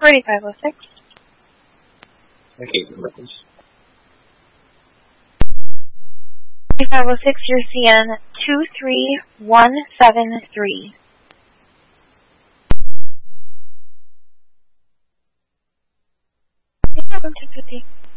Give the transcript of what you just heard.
4506. Okay, number please. 4506, you're CN 23173. Welcome to 50.